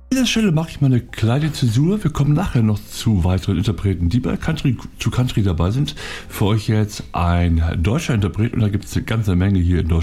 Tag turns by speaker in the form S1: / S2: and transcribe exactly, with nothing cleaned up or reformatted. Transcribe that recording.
S1: An dieser Stelle mache ich mal eine kleine Zäsur. Wir kommen nachher noch zu weiteren Interpreten, die bei Country zu Country dabei sind. Für euch jetzt ein deutscher Interpret und da gibt es eine ganze Menge hier in Deutschland.